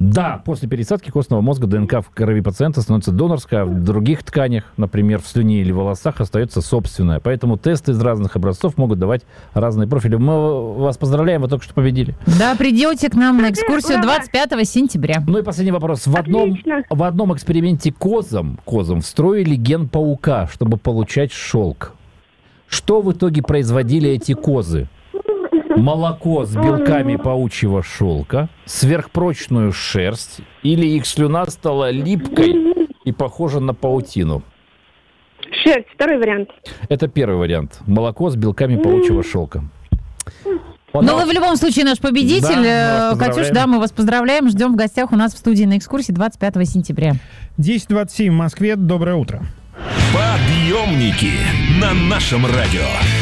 Да, после пересадки костного мозга ДНК в крови пациента становится донорской, а в других тканях, например, в слюне или волосах, остается собственная. Поэтому тесты из разных образцов могут давать разные профили. Мы вас поздравляем, вы только что победили. Да, придете к нам на экскурсию 25 сентября. Ну и последний вопрос. В одном эксперименте козам встроили ген паука, чтобы получать шелк. Что в итоге производили эти козы? Молоко с белками паучьего шелка, сверхпрочную шерсть, или их слюна стала липкой и похожа на паутину? Шерсть, второй вариант. Это первый вариант. Молоко с белками паучьего шелка. Но вы в любом случае наш победитель. Да, Катюш, да, мы вас поздравляем. Ждем в гостях у нас в студии на экскурсии 25 сентября. 10:27 в Москве. Доброе утро. Подъемники на нашем радио.